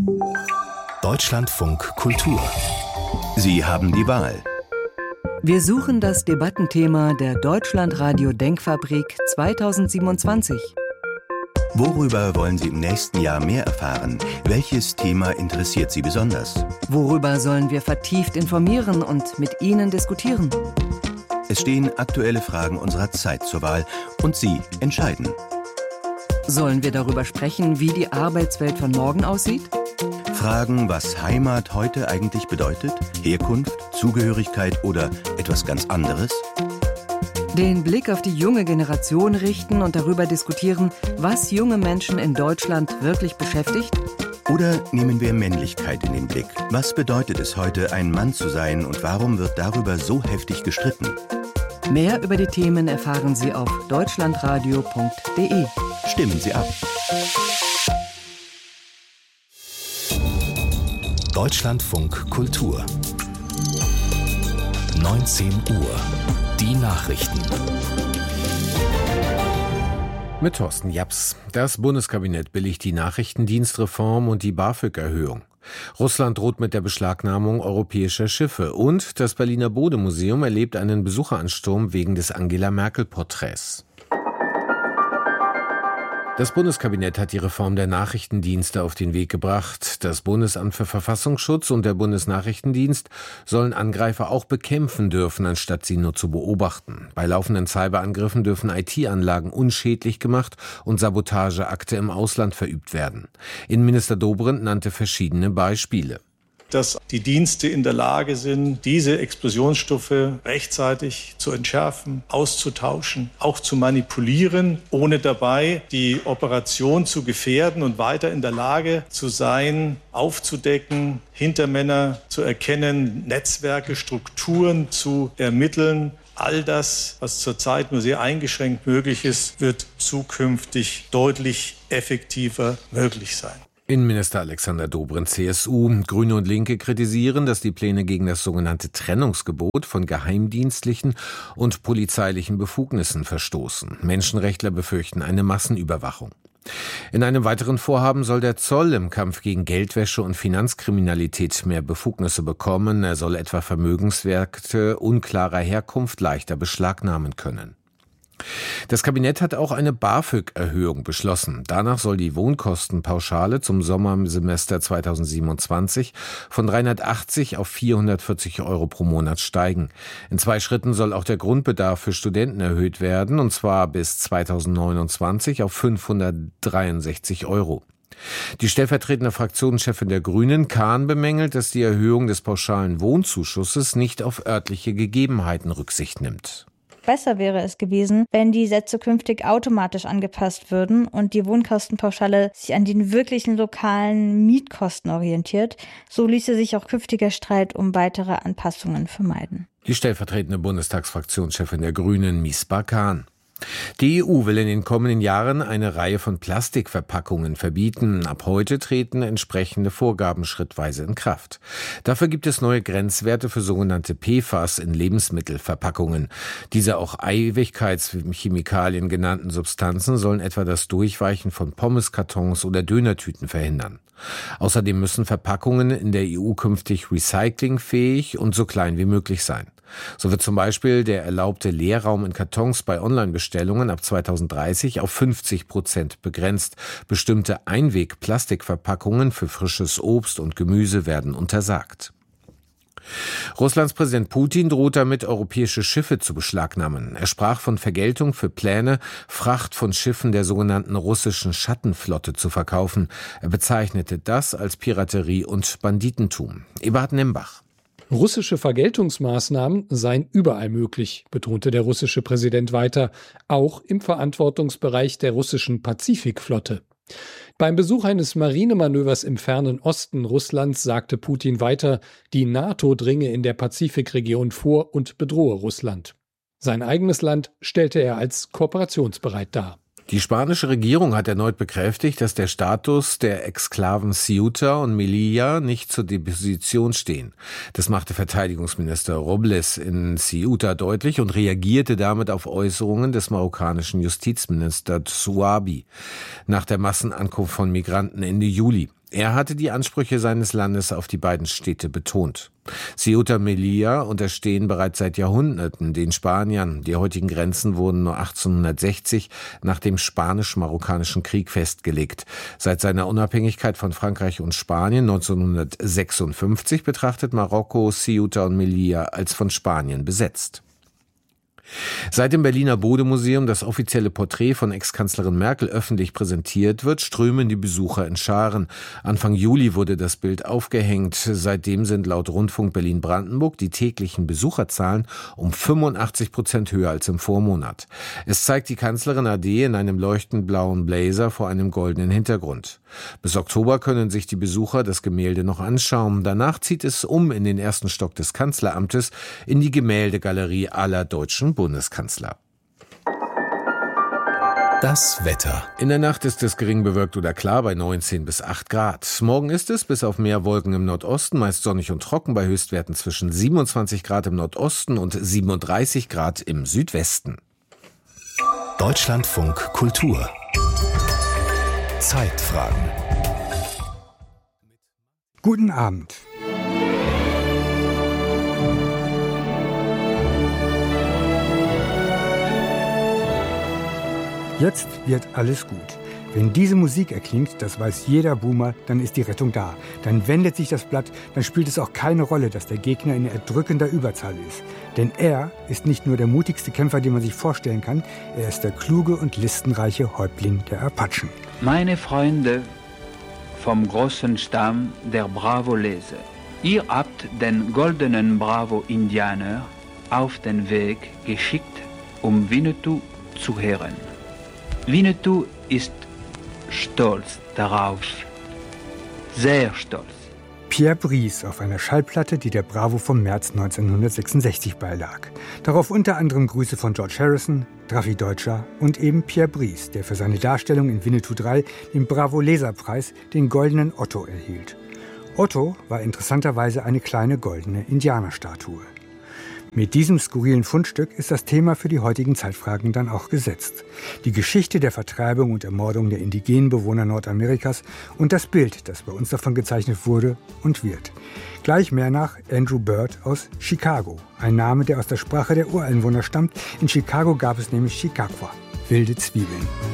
Deutschlandfunk Kultur. Sie haben die Wahl. Wir suchen das Debattenthema der Deutschlandradio Denkfabrik 2027. Worüber wollen Sie im nächsten Jahr mehr erfahren? Welches Thema interessiert Sie besonders? Worüber sollen wir vertieft informieren und mit Ihnen diskutieren? Es stehen aktuelle Fragen unserer Zeit zur Wahl und Sie entscheiden. Sollen wir darüber sprechen, wie die Arbeitswelt von morgen aussieht? Fragen, was Heimat heute eigentlich bedeutet, Herkunft, Zugehörigkeit oder etwas ganz anderes? Den Blick auf die junge Generation richten und darüber diskutieren, was junge Menschen in Deutschland wirklich beschäftigt? Oder nehmen wir Männlichkeit in den Blick? Was bedeutet es heute, ein Mann zu sein und warum wird darüber so heftig gestritten? Mehr über die Themen erfahren Sie auf deutschlandradio.de. Stimmen Sie ab. Deutschlandfunk Kultur. 19 Uhr. Die Nachrichten. Mit Thorsten Japs. Das Bundeskabinett billigt die Nachrichtendienstreform und die BAföG-Erhöhung. Russland droht mit der Beschlagnahmung europäischer Schiffe und das Berliner Bode-Museum erlebt einen Besucheransturm wegen des Angela-Merkel-Porträts. Das Bundeskabinett hat die Reform der Nachrichtendienste auf den Weg gebracht. Das Bundesamt für Verfassungsschutz und der Bundesnachrichtendienst sollen Angreifer auch bekämpfen dürfen, anstatt sie nur zu beobachten. Bei laufenden Cyberangriffen dürfen IT-Anlagen unschädlich gemacht und Sabotageakte im Ausland verübt werden. Innenminister Dobrindt nannte verschiedene Beispiele. Dass die Dienste in der Lage sind, diese Explosionsstoffe rechtzeitig zu entschärfen, auszutauschen, auch zu manipulieren, ohne dabei die Operation zu gefährden und weiter in der Lage zu sein, aufzudecken, Hintermänner zu erkennen, Netzwerke, Strukturen zu ermitteln. All das, was zurzeit nur sehr eingeschränkt möglich ist, wird zukünftig deutlich effektiver möglich sein. Innenminister Alexander Dobrindt, CSU. Grüne und Linke kritisieren, dass die Pläne gegen das sogenannte Trennungsgebot von geheimdienstlichen und polizeilichen Befugnissen verstoßen. Menschenrechtler befürchten eine Massenüberwachung. In einem weiteren Vorhaben soll der Zoll im Kampf gegen Geldwäsche und Finanzkriminalität mehr Befugnisse bekommen. Er soll etwa Vermögenswerte unklarer Herkunft leichter beschlagnahmen können. Das Kabinett hat auch eine BAföG-Erhöhung beschlossen. Danach soll die Wohnkostenpauschale zum Sommersemester 2027 von 380 auf 440 Euro pro Monat steigen. In 2 Schritten soll auch der Grundbedarf für Studenten erhöht werden, und zwar bis 2029 auf 563 Euro. Die stellvertretende Fraktionschefin der Grünen, Kahn, bemängelt, dass die Erhöhung des pauschalen Wohnzuschusses nicht auf örtliche Gegebenheiten Rücksicht nimmt. Besser wäre es gewesen, wenn die Sätze künftig automatisch angepasst würden und die Wohnkostenpauschale sich an den wirklichen lokalen Mietkosten orientiert. So ließe sich auch künftiger Streit um weitere Anpassungen vermeiden. Die stellvertretende Bundestagsfraktionschefin der Grünen, Misbah Kahn. Die EU will in den kommenden Jahren eine Reihe von Plastikverpackungen verbieten. Ab heute treten entsprechende Vorgaben schrittweise in Kraft. Dafür gibt es neue Grenzwerte für sogenannte PFAS in Lebensmittelverpackungen. Diese auch Ewigkeitschemikalien genannten Substanzen sollen etwa das Durchweichen von Pommeskartons oder Dönertüten verhindern. Außerdem müssen Verpackungen in der EU künftig recyclingfähig und so klein wie möglich sein. So wird zum Beispiel der erlaubte Leerraum in Kartons bei Online-Bestellungen ab 2030 auf 50% begrenzt. Bestimmte Einweg-Plastikverpackungen für frisches Obst und Gemüse werden untersagt. Russlands Präsident Putin droht damit, europäische Schiffe zu beschlagnahmen. Er sprach von Vergeltung für Pläne, Fracht von Schiffen der sogenannten russischen Schattenflotte zu verkaufen. Er bezeichnete das als Piraterie und Banditentum. Eberhard Nembach. Russische Vergeltungsmaßnahmen seien überall möglich, betonte der russische Präsident weiter, auch im Verantwortungsbereich der russischen Pazifikflotte. Beim Besuch eines Marinemanövers im fernen Osten Russlands sagte Putin weiter, die NATO dringe in der Pazifikregion vor und bedrohe Russland. Sein eigenes Land stellte er als kooperationsbereit dar. Die spanische Regierung hat erneut bekräftigt, dass der Status der Exklaven Ceuta und Melilla nicht zur Disposition stehen. Das machte Verteidigungsminister Robles in Ceuta deutlich und reagierte damit auf Äußerungen des marokkanischen Justizministers Zouabi nach der Massenankunft von Migranten Ende Juli. Er hatte die Ansprüche seines Landes auf die beiden Städte betont. Ceuta und Melilla unterstehen bereits seit Jahrhunderten den Spaniern. Die heutigen Grenzen wurden nur 1860 nach dem Spanisch-Marokkanischen Krieg festgelegt. Seit seiner Unabhängigkeit von Frankreich und Spanien 1956 betrachtet Marokko Ceuta und Melilla als von Spanien besetzt. Seit dem Berliner Bode-Museum das offizielle Porträt von Ex-Kanzlerin Merkel öffentlich präsentiert wird, strömen die Besucher in Scharen. Anfang Juli wurde das Bild aufgehängt. Seitdem sind laut Rundfunk Berlin-Brandenburg die täglichen Besucherzahlen um 85% höher als im Vormonat. Es zeigt die Kanzlerin AD in einem leuchtend blauen Blazer vor einem goldenen Hintergrund. Bis Oktober können sich die Besucher das Gemälde noch anschauen. Danach zieht es um in den ersten Stock des Kanzleramtes in die Gemäldegalerie aller deutschen Bundeskanzler. Das Wetter. In der Nacht ist es gering bewölkt oder klar bei 19 bis 8 Grad. Morgen ist es bis auf mehr Wolken im Nordosten meist sonnig und trocken bei Höchstwerten zwischen 27 Grad im Nordosten und 37 Grad im Südwesten. Deutschlandfunk Kultur. Zeitfragen. Guten Abend. Jetzt wird alles gut. Wenn diese Musik erklingt, das weiß jeder Boomer, dann ist die Rettung da. Dann wendet sich das Blatt, dann spielt es auch keine Rolle, dass der Gegner in erdrückender Überzahl ist. Denn er ist nicht nur der mutigste Kämpfer, den man sich vorstellen kann, er ist der kluge und listenreiche Häuptling der Apachen. Meine Freunde vom großen Stamm der Bravolese, ihr habt den goldenen Bravo-Indianer auf den Weg geschickt, um Winnetou zu hören. Winnetou ist stolz darauf, sehr stolz. Pierre Brice auf einer Schallplatte, die der Bravo vom März 1966 beilag. Darauf unter anderem Grüße von George Harrison, Drafi Deutscher und eben Pierre Brice, der für seine Darstellung in Winnetou 3 den Bravo-Leserpreis, den Goldenen Otto, erhielt. Otto war interessanterweise eine kleine goldene Indianerstatue. Mit diesem skurrilen Fundstück ist das Thema für die heutigen Zeitfragen dann auch gesetzt. Die Geschichte der Vertreibung und Ermordung der indigenen Bewohner Nordamerikas und das Bild, das bei uns davon gezeichnet wurde und wird. Gleich mehr nach Andrew Bird aus Chicago, ein Name, der aus der Sprache der Ureinwohner stammt. In Chicago gab es nämlich Chicago, wilde Zwiebeln.